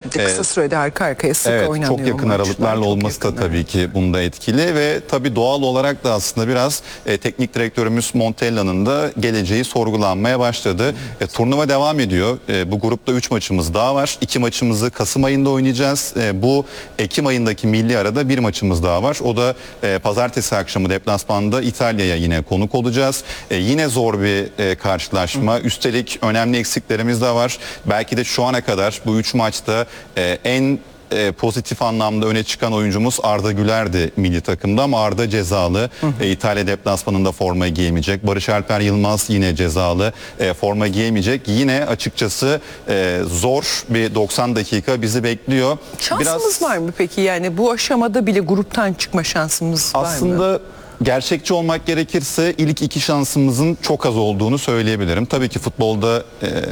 Kısa sürede arka arkaya sık Evet, oynanıyor. çok yakın aralıklarla olması da tabii ki bunda etkili ve tabii doğal olarak da aslında biraz teknik direktörümüz Montella'nın da geleceği sorgulanmaya başladı. Turnuva devam ediyor. Bu grupta 3 maçımız daha var. 2 maçımızı Kasım ayında oynayacağız. Bu Ekim ayındaki milli arada bir maçımız daha var. O da pazartesi akşamı deplasmanda İtalya'ya yine konuk olacağız. Yine zor bir karşılaşma. Üstelik önemli eksiklerimiz de var. Belki de şu ana kadar bu 3 maçta en pozitif anlamda öne çıkan oyuncumuz Arda Güler'di milli takımda ama Arda cezalı. İtalya deplasmanında forma giyemeyecek. Barış Alper Yılmaz yine cezalı. Forma giyemeyecek. Yine açıkçası zor bir 90 dakika bizi bekliyor. Şansımız var mı peki? Yani bu aşamada bile gruptan çıkma şansımız var mı? Aslında gerçekçi olmak gerekirse ilk 2 şansımızın çok az olduğunu söyleyebilirim. Tabii ki futbolda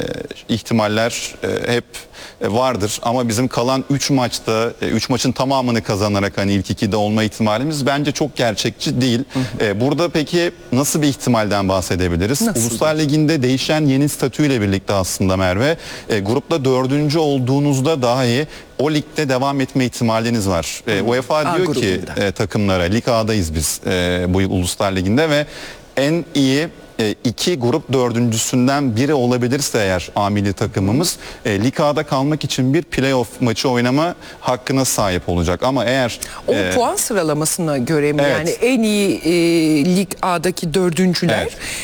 ihtimaller hep vardır ama bizim kalan 3 maçta 3 maçın tamamını kazanarak hani ilk 2'de olma ihtimalimiz bence çok gerçekçi değil. Burada peki nasıl bir ihtimalden bahsedebiliriz? Nasıl? Uluslar Ligi'nde değişen yeni statüyle birlikte aslında Merve grupta 4. olduğunuzda dahi o ligde devam etme ihtimaliniz var. UEFA diyor ki takımlara lig A'dayız biz bu yıl Uluslar Ligi'nde ve en iyi 2 grup 4.'sünden biri olabilirse eğer A milli takımımız Lig A'da kalmak için bir playoff maçı oynama hakkına sahip olacak. Ama eğer o puan sıralamasına göre mi? Evet. Yani en iyi Lig A'daki 4.'ler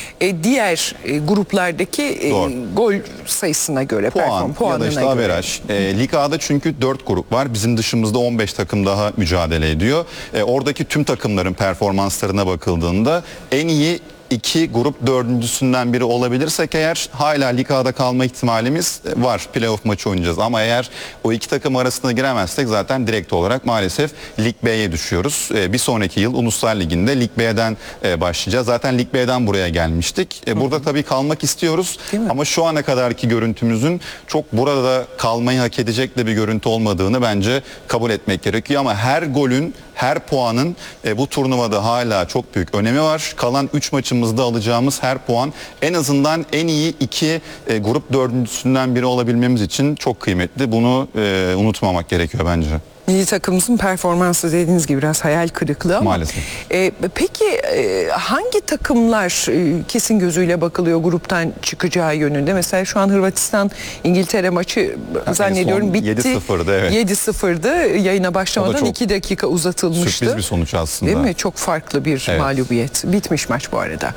diğer gruplardaki gol sayısına göre puanına ya da işte averaj. Lig A'da çünkü 4 grup var. Bizim dışımızda 15 takım daha mücadele ediyor. Oradaki tüm takımların performanslarına bakıldığında en iyi 2 grup 4.'sünden biri olabilirsek eğer hala Lig A'da kalma ihtimalimiz var. Playoff maçı oynayacağız ama eğer o 2 takım arasına giremezsek zaten direkt olarak maalesef Lig B'ye düşüyoruz. Bir sonraki yıl Uluslar Ligi'nde Lig B'den başlayacağız. Zaten Lig B'den buraya gelmiştik. Burada tabii kalmak istiyoruz ama şu ana kadarki görüntümüzün çok burada kalmayı hak edecek de bir görüntü olmadığını bence kabul etmek gerekiyor ama her golün, her puanın bu turnuvada hala çok büyük önemi var. Kalan 3 maçımızda alacağımız her puan en azından en iyi 2 grup 4.'sünden biri olabilmemiz için çok kıymetli. Bunu unutmamak gerekiyor bence. Milli takımımızın performansı dediğiniz gibi biraz hayal kırıklığı ama. Maalesef. Peki hangi takımlar kesin gözüyle bakılıyor gruptan çıkacağı yönünde? Mesela şu an Hırvatistan İngiltere maçı zannediyorum bitti. 7-0'dı evet. 7-0'dı. Yayına başlamadan 2 dakika uzatılmıştı. Sürpriz bir sonuç aslında. Değil mi? Çok farklı bir mağlubiyet. Bitmiş maç bu arada.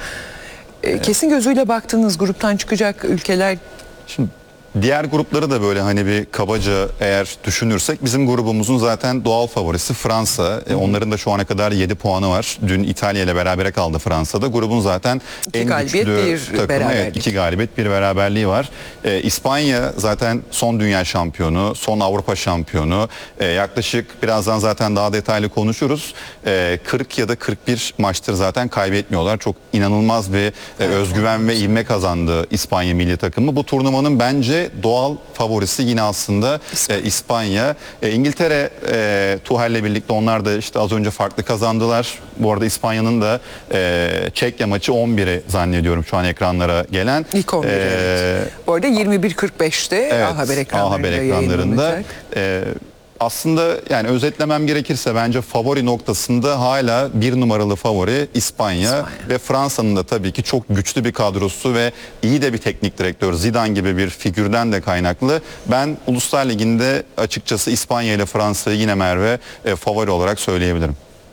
Kesin gözüyle baktığınız gruptan çıkacak ülkeler. Şimdi diğer grupları da böyle hani bir kabaca eğer düşünürsek bizim grubumuzun zaten doğal favorisi Fransa. Onların da şu ana kadar 7 puanı var. Dün İtalya ile berabere kaldı Fransa'da. Grubun zaten en güçlü takımı. Evet, 2 galibiyet, 1 beraberliği var. İspanya zaten son dünya şampiyonu, son Avrupa şampiyonu. Yaklaşık birazdan zaten daha detaylı konuşuruz. 40 ya da 41 maçtır zaten kaybetmiyorlar. Çok inanılmaz bir özgüven ve ivme kazandı İspanya milli takımı. Bu turnuvanın bence doğal favorisi yine aslında İspanya. İngiltere Tuchel'le birlikte onlar da işte az önce farklı kazandılar. Bu arada İspanya'nın da Çekya maçı 11'i zannediyorum şu an ekranlara gelen. İlk 11 evet. Bu arada 21.45'te A Haber ekranlarında. Aslında yani özetlemem gerekirse bence favori noktasında hala 1 numaralı favori İspanya ve Fransa'nın da tabii ki çok güçlü bir kadrosu ve iyi de bir teknik direktör Zidane gibi bir figürden de kaynaklı. Ben Uluslar Ligi'nde açıkçası İspanya ile Fransa'yı yine Merve favori olarak söyleyebilirim.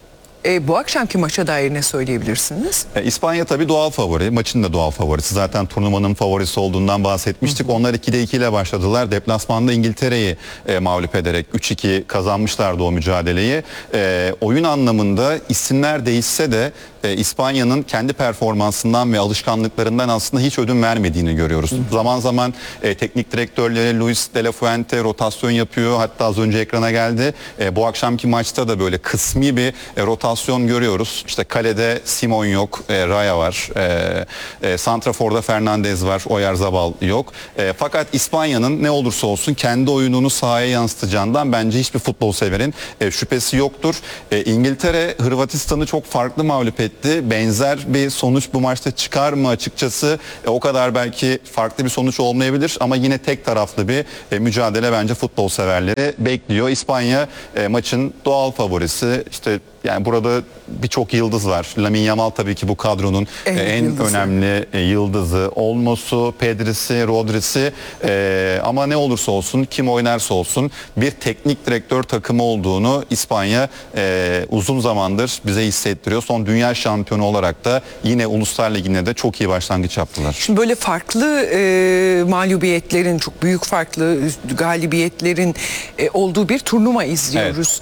Bu akşamki maça dair ne söyleyebilirsiniz? İspanya tabii doğal favori. Maçın da doğal favorisi. Zaten turnuvanın favorisi olduğundan bahsetmiştik. Onlar 2'de 2 ile başladılar. Deplasmanda İngiltere'yi mağlup ederek 3-2 kazanmışlardı o mücadeleyi. Oyun anlamında isimler değişse de İspanya'nın kendi performansından ve alışkanlıklarından aslında hiç ödün vermediğini görüyoruz. Zaman zaman teknik direktörleri Luis de la Fuente rotasyon yapıyor. Hatta az önce ekrana geldi. Bu akşamki maçta da böyle kısmi bir rotasyon rotasyon görüyoruz. İşte kalede Simon yok, Raya var. Santrafor'da Fernandez var, Oyarzabal yok. Fakat İspanya'nın ne olursa olsun kendi oyununu sahaya yansıtacağından bence hiçbir futbol severin şüphesi yoktur. İngiltere Hırvatistan'ı çok farklı mağlup etti. Benzer bir sonuç bu maçta çıkar mı açıkçası o kadar belki farklı bir sonuç olmayabilir ama yine tek taraflı bir mücadele bence futbol severleri bekliyor. İspanya maçın doğal favorisi. İşte yani burada birçok yıldız var. Lamine Yamal tabii ki bu kadronun en yıldızı. önemli yıldızı. Olmosu, Pedri'si, Rodri'si ama ne olursa olsun, kim oynarsa olsun bir teknik direktör takımı olduğunu İspanya uzun zamandır bize hissettiriyor. Son dünya şampiyonu olarak da yine Uluslar Ligi'ne de çok iyi başlangıç yaptılar. Şimdi böyle farklı mağlubiyetlerin, çok büyük farklı galibiyetlerin olduğu bir turnuva izliyoruz.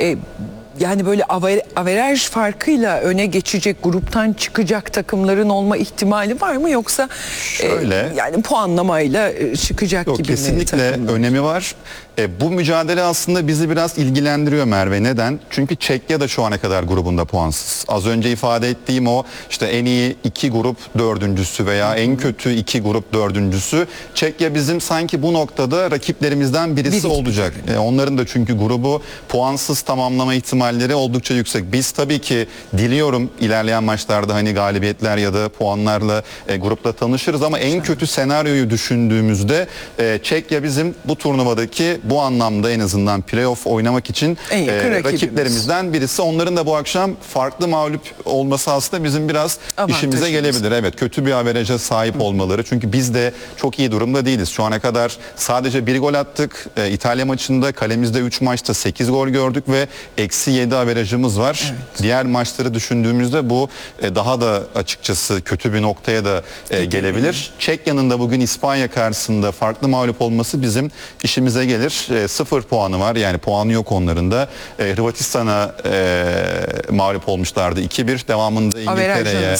Yani böyle averaj farkıyla öne geçecek, gruptan çıkacak takımların olma ihtimali var mı, yoksa Şöyle, yani puanlamayla çıkacak yok, gibi mi kesinlikle takımlar? önemi var. Bu mücadele aslında bizi biraz ilgilendiriyor Merve. Neden? Çünkü Çekya da şu ana kadar grubunda puansız. Az önce ifade ettiğim o işte en iyi 2 grup 4.'sü veya en kötü 2 grup 4.'sü. Çekya bizim sanki bu noktada rakiplerimizden birisi olacak. Onların da çünkü grubu puansız tamamlama ihtimalleri oldukça yüksek. Biz tabii ki diliyorum ilerleyen maçlarda hani galibiyetler ya da puanlarla grupta tanışırız ama en kötü senaryoyu düşündüğümüzde Çekya bizim bu turnuvadaki bu anlamda en azından playoff oynamak için rakiplerimizden birisi. Onların da bu akşam farklı mağlup olması aslında bizim biraz işimize gelebilir. Evet, kötü bir averaja sahip olmaları. Çünkü biz de çok iyi durumda değiliz. Şu ana kadar sadece 1 gol attık. İtalya maçında kalemizde 3 maçta 8 gol gördük ve -7 averajımız var. Evet. Diğer maçları düşündüğümüzde bu daha da açıkçası kötü bir noktaya da gelebilir. Çekya'nın da bugün İspanya karşısında farklı mağlup olması bizim işimize gelir. 0 puanı var, yani puanı yok onların da. Hırvatistan'a mağlup olmuşlardı 2-1, devamında İngiltere'ye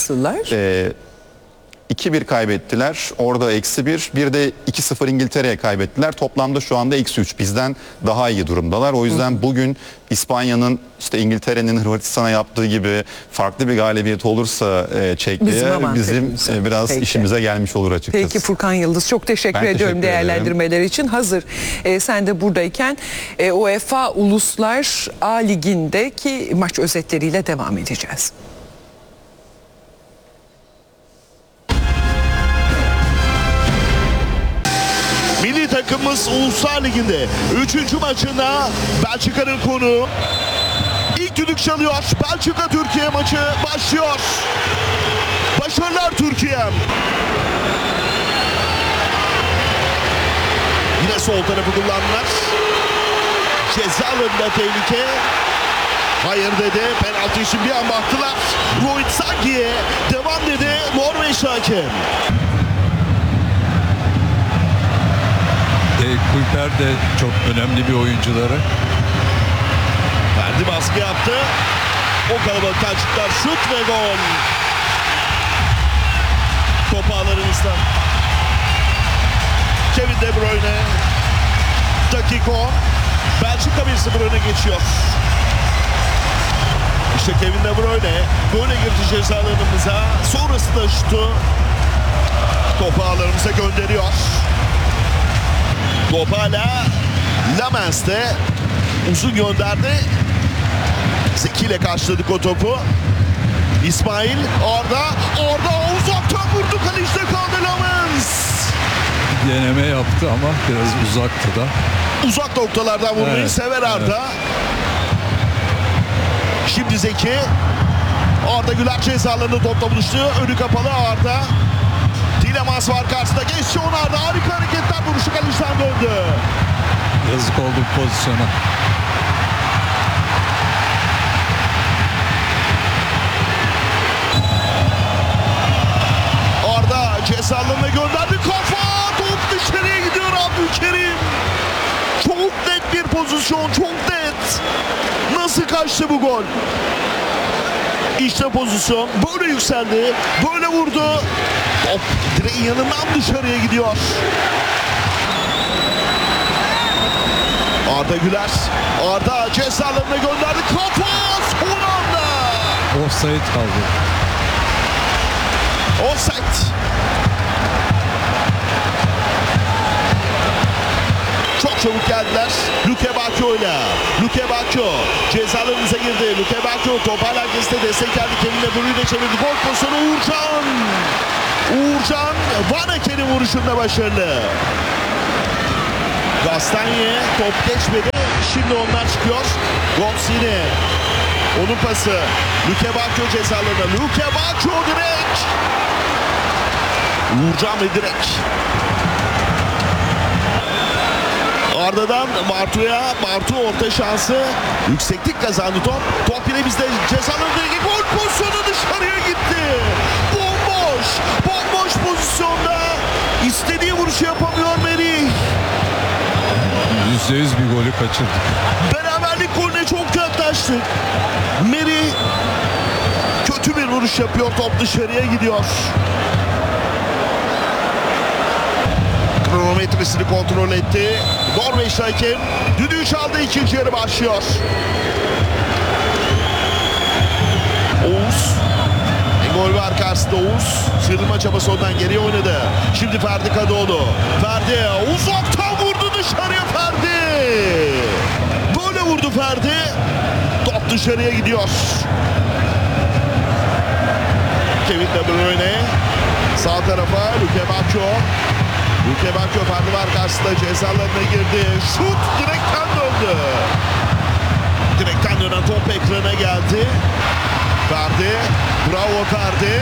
2-1 kaybettiler. Orada -1, bir de 2-0 İngiltere'ye kaybettiler. Toplamda şu anda -3, bizden daha iyi durumdalar. O yüzden bugün İspanya'nın işte İngiltere'nin Hırvatistan'a yaptığı gibi farklı bir galibiyet olursa Çekya'ya bizim biraz işimize gelmiş olur açıkçası. Peki Furkan Yıldız, çok teşekkür ediyorum değerlendirmeler için. Hazır sen de buradayken UEFA Uluslar A Ligi'ndeki maç özetleriyle devam edeceğiz. Milli takımımız Uluslar Ligi'nde 3. maçında Belçika'nın konuğu. İlk düdük çalıyor. Belçika-Türkiye maçı başlıyor. Başarılar Türkiye'm. Yine sol tarafı kullandılar. Ceza alanında tehlike. Hayır dedi. Penaltı için bir an baktılar. Rohit Sagi'ye devam dedi Norveç hakem. Kuyper de çok önemli bir oyuncuları. Ferdi baskı yaptı. O kalabalıktan çıktılar. Şut ve gol. Top ağlarımızda. Kevin De Bruyne. Dakika 10. Belçika 1-0 öne geçiyor. İşte Kevin De Bruyne böyle girdi ceza alanımıza. Sonrasında şutu topu ağlarımıza gönderiyor. Top hala Lamens'te, uzun gönderdi. Zeki ile karşıladık o topu. İsmail orada uzaktan vurdu, kalişte kaldı Lamens. Deneme yaptı ama biraz uzaktı da. Uzak noktalardan vurmayı sever Arda. Şimdi Zeki. Arda Güler ceza alanında topla buluştu. Önü kapalı Arda. Tilemans var karşısında, geçti onu Arda. Harika hareketler, vuruşu kalıştan döndü. Yazık oldu bu pozisyona. Arda ceza alanına gönderdi. Kafa! Top dışarıya gidiyor Abdülkerim. Çok net bir pozisyon, çok net. Nasıl kaçtı bu gol? İşte pozisyon. Böyle yükseldi. Böyle vurdu. Top direğin yanından dışarıya gidiyor. Arda Güler. Arda ceza alanına gönderdi. Kafa! Son anda! Offside kaldı. Offside. Çok çabuk geldiler. Luke Bacchio ile. Luke Bacchio cezalarımıza girdi. Luke Bacchio top hala herkeste destek geldi. Kevin De Bruyne çevirdi. Gol pozisyonu Uğurcan. Uğurcan Vanaken'in vuruşunda başarılı. Gastanye top geçmedi. Şimdi onlar çıkıyor. Gomsini. Onun pası. Luke Bacchio cezalarına. Luke Bacchio direkt. Uğurcan ve direkt. Arda'dan Bartu'ya. Bartu orta şansı. Yükseklik kazandı top. Top yine bizde. Cezalarındaki gol pozisyonu dışarıya gitti. Bomboş. Bomboş pozisyonda. İstediği vuruşu yapamıyor Merih. %100 bir golü kaçırdık. Beraberlik golüne çok yaklaştık. Merih kötü bir vuruş yapıyor. Top dışarıya gidiyor. Kronometresini kontrol etti. Norveçli hakem düdüğü çaldı. İkinci yarı başlıyor. Oğuz. Gol var karşısında Oğuz. Sıyrılma çabası ondan geriye oynadı. Şimdi Ferdi Kadıoğlu. Ferdi uzaktan vurdu dışarıya Ferdi. Böyle vurdu Ferdi. Top dışarıya gidiyor. Kevin De Bruyne. Sağ tarafa Luke Bacchio. Luke Bacchio Ferdi var karşısında cezalarına girdi. Şut direkten döndü. Direkten dönen top ekrana geldi. Ferdi. Bravo Ferdi.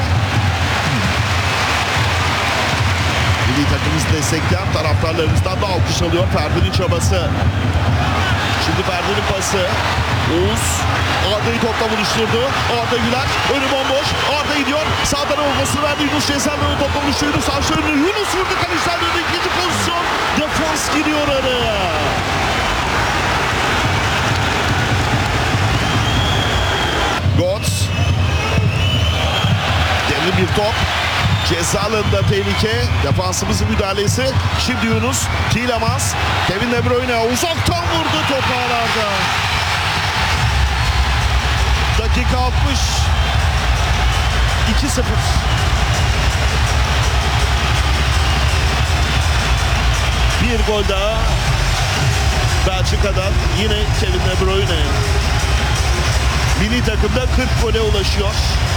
Milli takımımızı destekleyen taraftarlarımızdan da alkış alıyor Ferdi'nin çabası. Şimdi Ferdi'nin pası. Oğuz Arda'yı topla buluşturdu. Arda Güler önü bomboş. Arda gidiyor. Sağdan olmasını verdi. Yunus Cezalar'ın topla buluşturdu. Yunus önünü. Yunus vurdu. Kaleciler döndü. İkinci pozisyon. Defans giriyor araya. Götze. Devri bir top. Ceza alanında tehlike. Defansımızın müdahalesi. Şimdi Yunus. Tielemans. Kevin De Bruyne uzaktan vurdu top ağlarda. Dakika 60. 2-0. Bir gol daha. Belçika'dan yine Kevin De Bruyne. Milli takımda 40 gole ulaşıyor.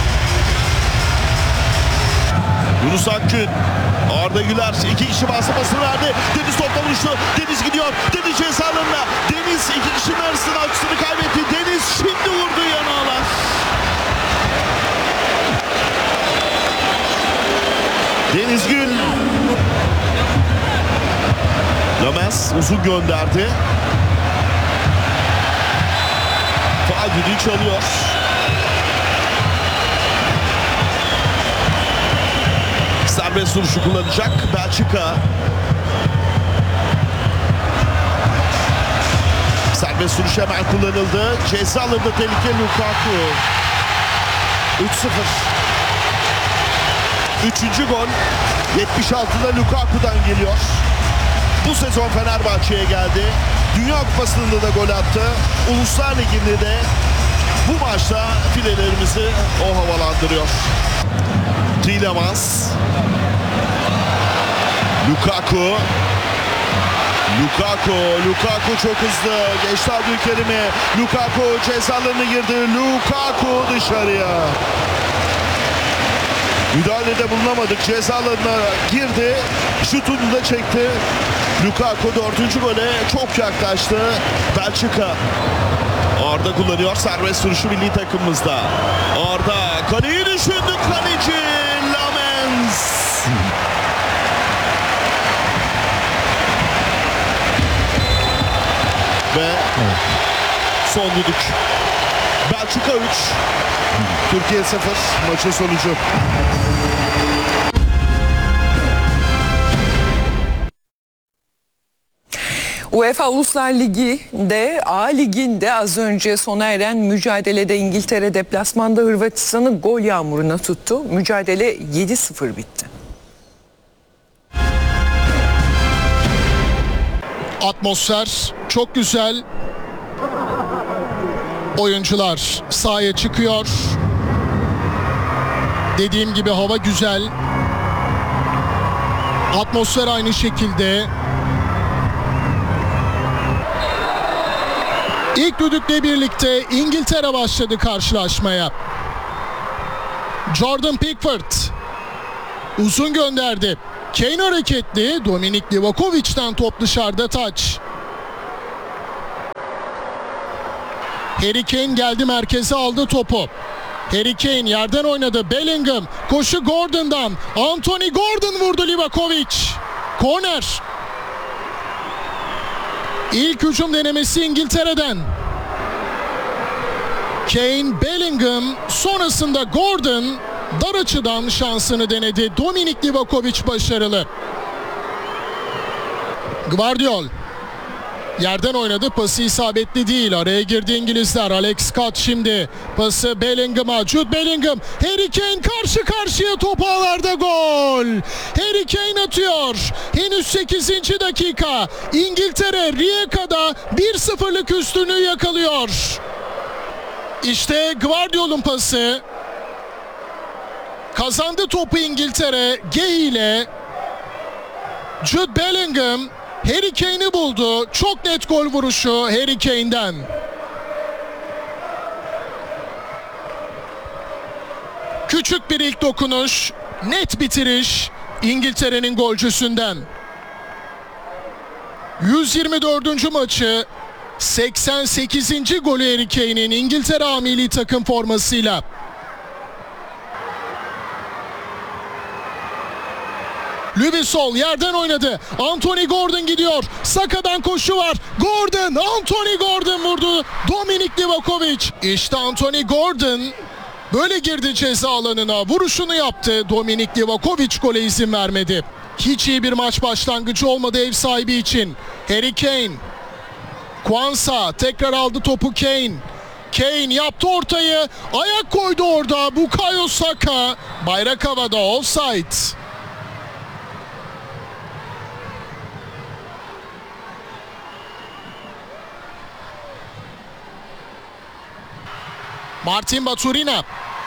Yunus Akgün, Arda Güler iki kişi basmasını verdi. Deniz topla vuruştu. Deniz gidiyor. Deniz cezalarına. Deniz iki kişinin arasında akısını kaybetti. Deniz şimdi vurdu yanağlar. Deniz Gül. Lamens uzun gönderdi. Faal düdüğü çalıyor. Serbest vuruşu kullanacak Belçika. Serbest vuruş hemen kullanıldı. Ceza alanında tehlike Lukaku. 3-0. Üçüncü gol 76'da Lukaku'dan geliyor. Bu sezon Fenerbahçe'ye geldi. Dünya Kupası'nda da gol attı. Uluslar Ligi'nde de bu maçta filelerimizi o havalandırıyor. Tielemans. Lukaku. Lukaku çok hızlı. Geçti Abdülkerim'i. Lukaku cezalarını girdi. Lukaku dışarıya. Müdahalede bulunamadık. Cezalarına girdi. Şutunu da çekti. Lukaku 4. gole çok yaklaştı. Belçika. Arda kullanıyor serbest vuruşu milli takımımızda. Arda kaleyi düşündü kaleci Lamens. Ve son düdük. Belçika 3. Türkiye 0. Maçın sonucu. UEFA Uluslar Ligi'de A Ligi'nde az önce sona eren mücadelede İngiltere deplasmanda Hırvatistan'ı gol yağmuruna tuttu. Mücadele 7-0 bitti. Atmosfer çok güzel. Oyuncular sahaya çıkıyor. Dediğim gibi hava güzel. Atmosfer aynı şekilde. İlk düdükle birlikte İngiltere başladı karşılaşmaya. Jordan Pickford uzun gönderdi. Kane hareketli. Dominik Livakovic'den top dışarıda, taç. Harry Kane geldi merkeze, aldı topu. Harry Kane yerden oynadı. Bellingham koşu Gordon'dan. Anthony Gordon vurdu, Livakovic. Korner. İlk hücum denemesi İngiltere'den. Kane, Bellingham, sonrasında Gordon dar açıdan şansını denedi. Dominik Livakovic başarılı. Gvardiol yerden oynadı, pası isabetli değil. Araya girdi İngilizler. Alex Scott şimdi pası Bellingham'a. Jude Bellingham, Harry Kane karşı karşıya, top ağlarda, gol. Harry Kane atıyor. Henüz 8. dakika. İngiltere Rijeka'da 1-0'lık üstünlüğü yakalıyor. İşte Gvardiol'un pası. Kazandı topu İngiltere. Gay ile Jude Bellingham Harry Kane'i buldu. Çok net gol vuruşu Harry Kane'den. Küçük bir ilk dokunuş, net bitiriş İngiltere'nin golcüsünden. 124. maçı, 88. golü Harry Kane'in İngiltere A milli takım formasıyla. Lübisol yerden oynadı. Anthony Gordon gidiyor. Saka'dan koşu var. Gordon, Anthony Gordon vurdu. Dominik Livakovic. İşte Anthony Gordon böyle girdi ceza alanına. Vuruşunu yaptı. Dominik Livakovic gole izin vermedi. Hiç iyi bir maç başlangıcı olmadı ev sahibi için. Harry Kane. Kwanza tekrar aldı topu Kane. Kane yaptı ortayı. Ayak koydu orada. Bukayo Saka. Bayrak havada, offside. Martin Baturina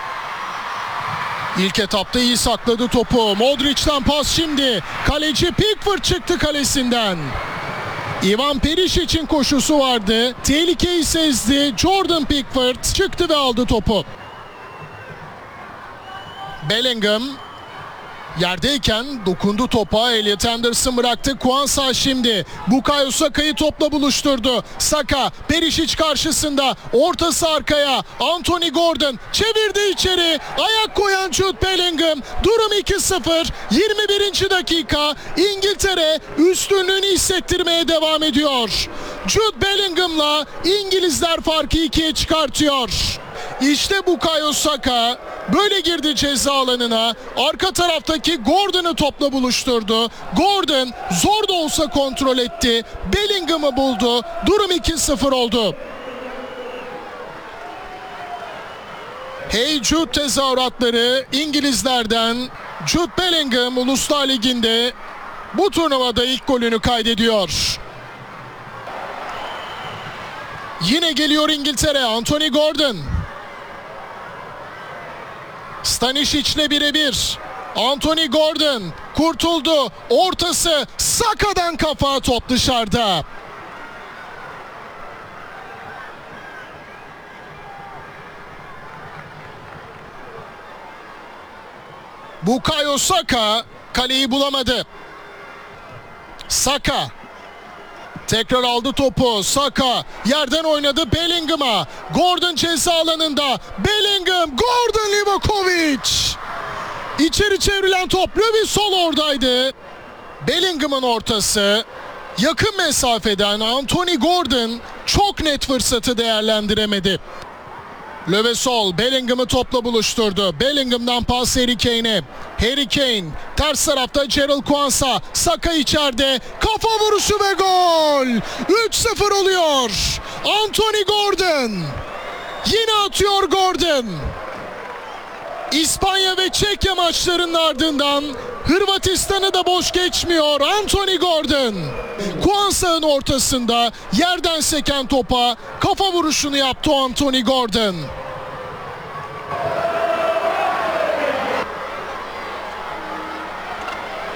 ilk etapta iyi sakladı topu. Modric'ten pas şimdi. Kaleci Pickford çıktı kalesinden. Ivan Perişic'in koşusu vardı. Tehlikeyi sezdi. Jordan Pickford çıktı ve aldı topu. Bellingham yerdeyken dokundu topa. Elliot Anderson bıraktı. Kwanza şimdi Bukayo Saka'yı topla buluşturdu. Saka Perisic karşısında, ortası arkaya. Anthony Gordon çevirdi içeri. Ayak koyan Jude Bellingham. Durum 2-0. 21. dakika. İngiltere üstünlüğünü hissettirmeye devam ediyor. Jude Bellingham'la İngilizler farkı 2'ye çıkartıyor. İşte Bukayo Saka böyle girdi ceza alanına. Arka taraftaki Gordon'u topla buluşturdu. Gordon zor da olsa kontrol etti. Bellingham'ı buldu. Durum 2-0 oldu. Hey Jude tezahüratları İngilizlerden. Jude Bellingham Uluslar Ligi'nde bu turnuvada ilk golünü kaydediyor. Yine geliyor İngiltere. Anthony Gordon. Stanisic'le birebir. Anthony Gordon kurtuldu. Ortası Saka'dan, kafa, top dışarıda. Bukayo Saka kaleyi bulamadı. Saka tekrar aldı topu. Saka yerden oynadı Bellingham'a. Gordon ceza alanında. Bellingham, Gordon, Livakovic. İçeri çevrilen top. Lübisol oradaydı. Bellingham'ın ortası. Yakın mesafeden Anthony Gordon çok net fırsatı değerlendiremedi. Lübisol Bellingham'ı topla buluşturdu. Bellingham'dan pas Harry Kane'e. Harry Kane ters tarafta, Gerald Kwanza. Saka içeride. Kafa vuruşu ve gol. 3-0 oluyor. Anthony Gordon. Yine atıyor Gordon. İspanya ve Çekya maçlarının ardından Hırvatistan'ı da boş geçmiyor Anthony Gordon. Kwanza'nın ortasında yerden seken topa kafa vuruşunu yaptı Anthony Gordon.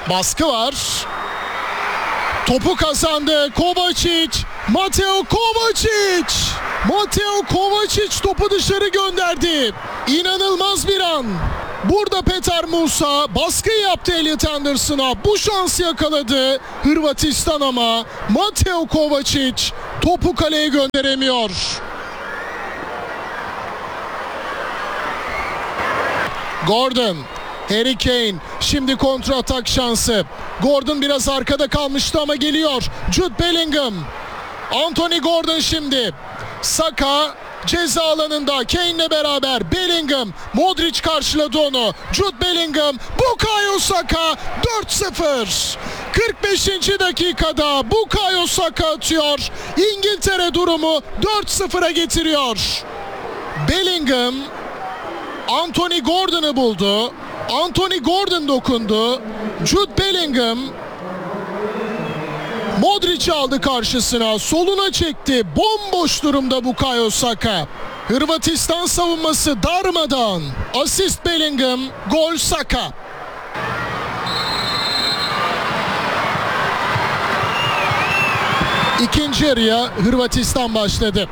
Baskı var. Topu kazandı Kovacic. Mateo Kovacic. Mateo Kovacic topu dışarı gönderdi. İnanılmaz bir an. Burada Petar Musa baskı yaptı Elliot Anderson'a. Bu şansı yakaladı Hırvatistan ama Mateo Kovacic topu kaleye gönderemiyor. Gordon, Harry Kane, şimdi kontra atak şansı. Gordon biraz arkada kalmıştı ama geliyor. Jude Bellingham, Anthony Gordon şimdi. Saka ceza alanında Kane'le beraber. Bellingham, Modric karşıladı onu. Jude Bellingham, Bukayo Saka 4-0. 45. dakikada Bukayo Saka atıyor. İngiltere durumu 4-0'a getiriyor. Bellingham Anthony Gordon'ı buldu. Anthony Gordon dokundu. Jude Bellingham Modric'i aldı karşısına. Soluna çekti. Bomboş durumda Bukayo Saka. Hırvatistan savunması darmadan. Asist Bellingham, gol Saka. İkinci yarıya Hırvatistan başladı.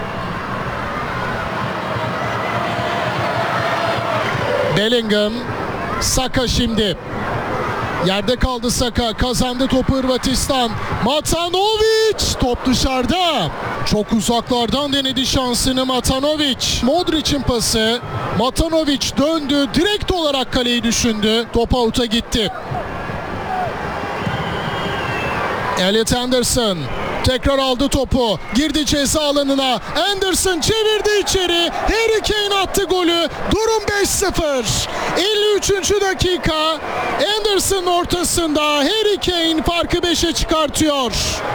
Bellingham, Saka şimdi. Yerde kaldı Saka, kazandı topu Hırvatistan. Matanovic, top dışarıda. Çok uzaklardan denedi şansını Matanovic. Modric'in pası. Matanovic döndü, direkt olarak kaleyi düşündü. Top out'a gitti. Elliot Anderson tekrar aldı topu. Girdi ceza alanına. Anderson çevirdi içeri. Harry Kane attı golü. Durum 5-0. 53. dakika. Anderson ortasında. Harry Kane farkı 5'e çıkartıyor.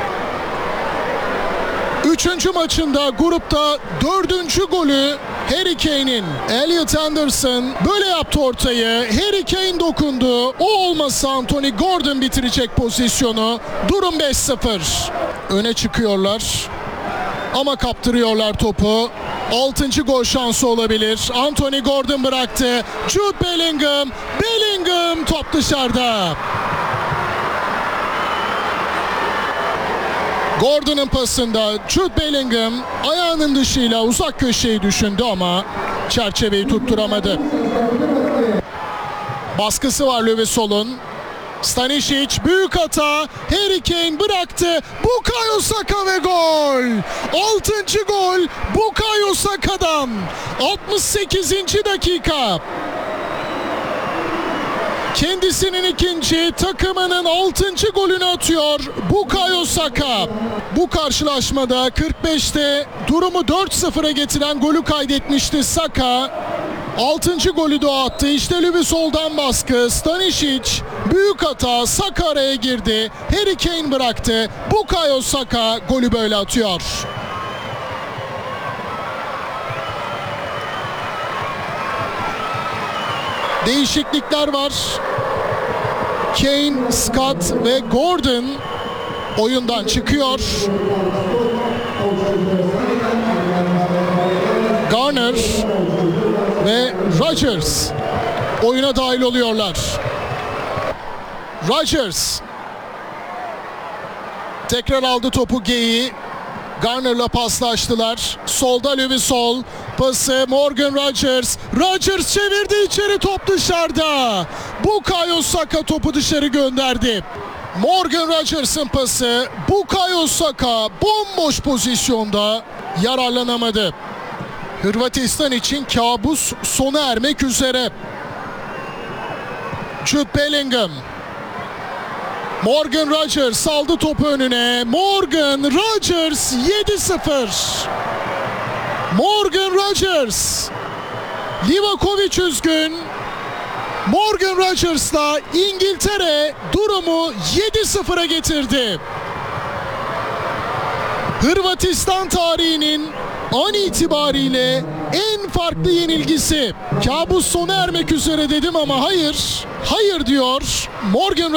3. maçında grupta 4. golü Harry Kane'in. Elliot Anderson böyle yaptı ortayı. Harry Kane dokundu. O olmasa Anthony Gordon bitirecek pozisyonu. Durum 5-0. Öne çıkıyorlar. Ama kaptırıyorlar topu. 6. gol şansı olabilir. Anthony Gordon bıraktı. Jude Bellingham. Bellingham top dışarıda. Gordon'un pasında Jude Bellingham ayağının dışıyla uzak köşeyi düşündü ama çerçeveyi tutturamadı. Baskısı var Löw Sol'un. Stanisic büyük hata. Harry Kane bıraktı. Bukayo Saka ve gol. 6. gol Bukayo Saka'dan. 68. dakika. Kendisinin ikinci, takımının 6. golünü atıyor Bukayo Saka. Bu karşılaşmada 45'te durumu 4-0'a getiren golü kaydetmişti Saka. 6. golü de o attı. İşte Löw Sol'dan baskı. Stanisic büyük hata. Saka araya girdi. Harry Kane bıraktı. Bukayo Saka golü böyle atıyor. Değişiklikler var. Kane, Scott ve Gordon oyundan çıkıyor. Garner ve Rodgers oyuna dahil oluyorlar. Rodgers tekrar aldı topu Geyi. Garner'la paslaştılar. Solda Löw Sol. Pası Morgan Rodgers. Rodgers çevirdi içeri, top dışarıda. Bukayo Saka topu dışarı gönderdi. Morgan Rodgers'ın pası. Bukayo Saka bomboş pozisyonda yararlanamadı. Hırvatistan için kabus sona ermek üzere. Jude Bellingham. Morgan Rodgers saldı topu önüne. Morgan Rodgers 7-0. Morgan Rodgers. Livakovic üzgün. Morgan Rodgers'la İngiltere durumu 7-0'a getirdi. Hırvatistan tarihinin an itibariyle en farklı yenilgisi. Kabus sona ermek üzere dedim ama hayır. Hayır diyor Morgan